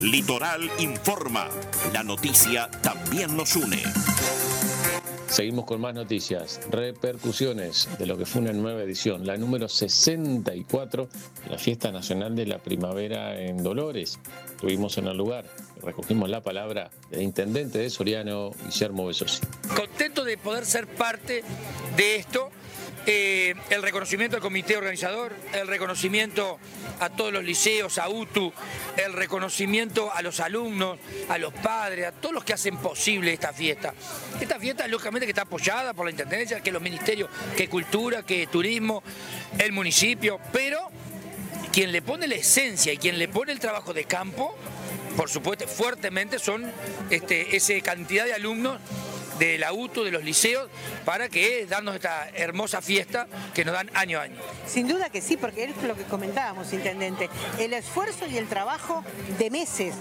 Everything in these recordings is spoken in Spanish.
Litoral informa. La noticia también nos une. Seguimos con más noticias, repercusiones de lo que fue una nueva edición, la número 64, la Fiesta Nacional de la Primavera en Dolores. Estuvimos en el lugar, recogimos la palabra del intendente de Soriano, Guillermo Besosi. Contento de poder ser parte de esto. El reconocimiento al comité organizador, el reconocimiento a todos los liceos, a UTU, el reconocimiento a los alumnos, a los padres, a todos los que hacen posible esta fiesta. Esta fiesta, lógicamente, que está apoyada por la Intendencia, que los ministerios, que Cultura, que Turismo, el municipio, pero quien le pone la esencia y quien le pone el trabajo de campo, por supuesto, fuertemente son esa cantidad de alumnos de la UTU, de los liceos, para que darnos esta hermosa fiesta que nos dan año a año. Sin duda que sí, porque es lo que comentábamos, intendente. El esfuerzo y el trabajo de meses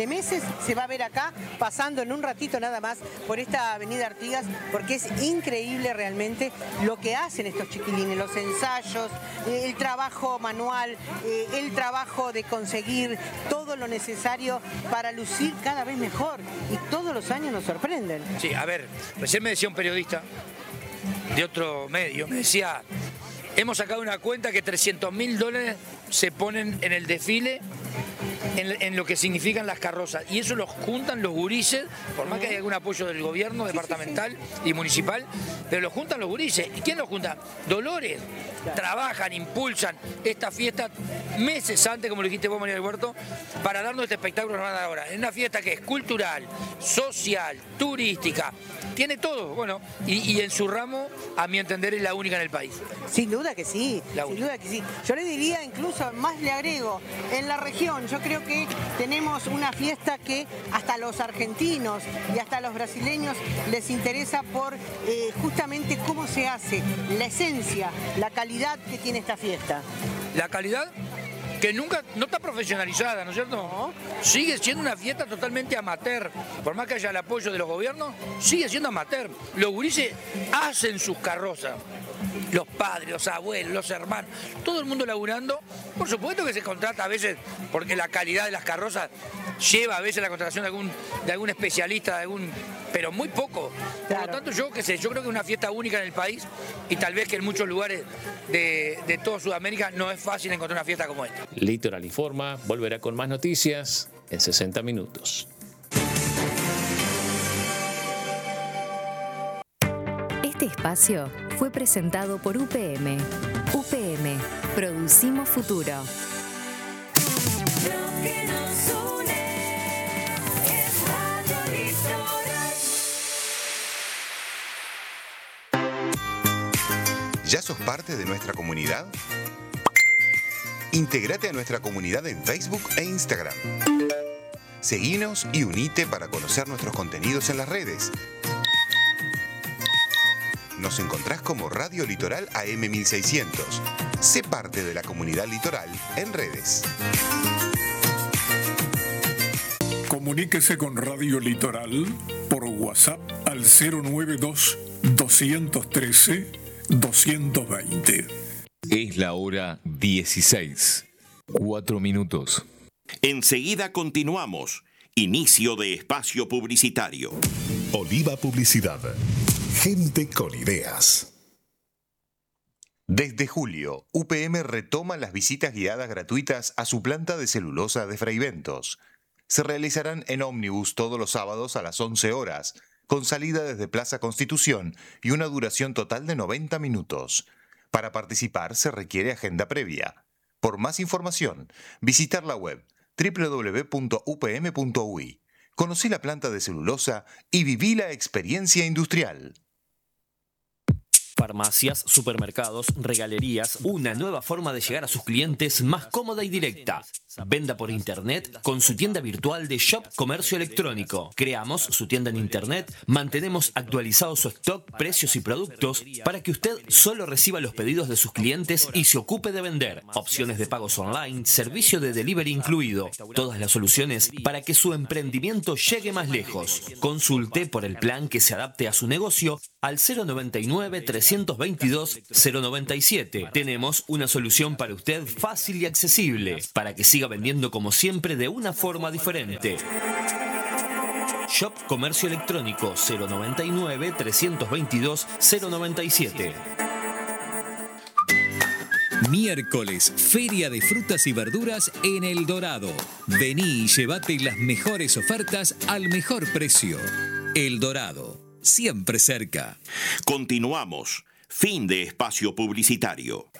se va a ver acá, pasando en un ratito nada más por esta avenida Artigas, porque es increíble realmente lo que hacen estos chiquilines, los ensayos, el trabajo manual, el trabajo de conseguir todo lo necesario para lucir cada vez mejor. Y todos los años nos sorprenden. Sí, a ver, recién me decía un periodista de otro medio, me decía, hemos sacado una cuenta que $300.000 se ponen en el desfile en lo que significan las carrozas, y eso lo juntan los gurises, por más que haya algún apoyo del gobierno departamental y municipal, pero lo juntan los gurises. ¿Y quién lo junta? Dolores. Trabajan, impulsan esta fiesta meses antes, como lo dijiste vos, María del Huerto, para darnos este espectáculo que nos van a dar ahora. Es una fiesta que es cultural, social, turística, tiene todo, bueno, y en su ramo, a mi entender, es la única en el país. Sin duda que sí, sin duda que sí. Yo le diría, incluso más le agrego, en la región yo creo que tenemos una fiesta que hasta los argentinos y hasta los brasileños les interesa por justamente cómo se hace, la esencia, la calidad que tiene esta fiesta. La calidad que nunca, no está profesionalizada, ¿no es cierto? No. Sigue siendo una fiesta totalmente amateur. Por más que haya el apoyo de los gobiernos, sigue siendo amateur. Los gurises hacen sus carrozas. Los padres, los abuelos, los hermanos, todo el mundo laburando. Por supuesto que se contrata a veces, porque la calidad de las carrozas lleva a veces la contratación de algún especialista, pero muy poco. Por lo tanto, yo creo que es una fiesta única en el país, y tal vez que en muchos lugares de toda Sudamérica no es fácil encontrar una fiesta como esta. Litoral Informa volverá con más noticias en 60 minutos. Este espacio fue presentado por UPM. UPM, producimos futuro. Lo que nos une es Radio Litoral. ¿Ya sos parte de nuestra comunidad? Intégrate a nuestra comunidad en Facebook e Instagram. Seguinos y unite para conocer nuestros contenidos en las redes. Nos encontrás como Radio Litoral AM 1600. Sé parte de la comunidad litoral en redes. Comuníquese con Radio Litoral por WhatsApp al 092-213-220. Es la hora 16. 4 minutos. Enseguida continuamos. Inicio de espacio publicitario. Oliva Publicidad. Gente con ideas. Desde julio, UPM retoma las visitas guiadas gratuitas a su planta de celulosa de Fraiventos. Se realizarán en ómnibus todos los sábados a las 11 horas, con salida desde Plaza Constitución y una duración total de 90 minutos. Para participar se requiere agenda previa. Por más información, visitar la web www.upm.uy. Conocí la planta de celulosa y viví la experiencia industrial. Farmacias, supermercados, regalerías, una nueva forma de llegar a sus clientes más cómoda y directa. Venda por internet con su tienda virtual de Shop Comercio Electrónico. Creamos su tienda en internet, mantenemos actualizado su stock, precios y productos para que usted solo reciba los pedidos de sus clientes y se ocupe de vender. Opciones de pagos online, servicio de delivery incluido. Todas las soluciones para que su emprendimiento llegue más lejos. Consulte por el plan que se adapte a su negocio al 099-322-097. Tenemos una solución para usted fácil y accesible, para que siga vendiendo como siempre de una forma diferente. Shop Comercio Electrónico 099-322-097. Miércoles, Feria de Frutas y Verduras en El Dorado. Vení y llévate las mejores ofertas al mejor precio. El Dorado, siempre cerca. Continuamos. Fin de espacio publicitario.